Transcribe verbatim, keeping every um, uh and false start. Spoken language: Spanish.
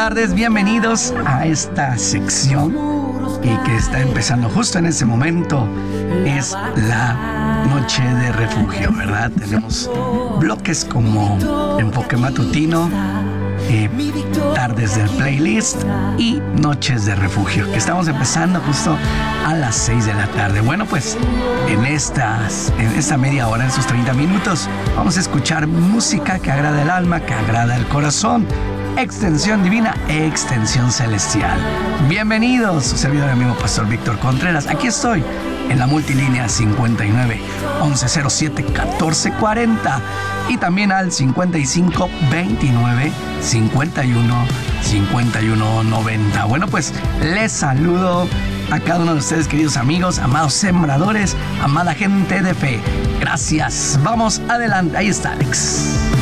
tardes, bienvenidos a esta sección y que está empezando justo en ese momento. Es la noche de refugio, ¿verdad? Tenemos bloques como Enfoque Matutino, eh, tardes del playlist y noches de refugio, que estamos empezando justo a las seis de la tarde. Bueno, pues en estas en esta media hora, en esos treinta minutos, vamos a escuchar música que agrada el alma, que agrada el corazón. Extensión divina, extensión celestial. Bienvenidos, su servidor y amigo Pastor Víctor Contreras. Aquí estoy en la multilínea cincuenta y nueve, once cero siete, catorce cuarenta y también al cincuenta y cinco, veintinueve, cincuenta y uno, cincuenta y uno, noventa. Bueno, pues les saludo a cada uno de ustedes, queridos amigos, amados sembradores, amada gente de fe. Gracias. Vamos adelante. Ahí está Alex.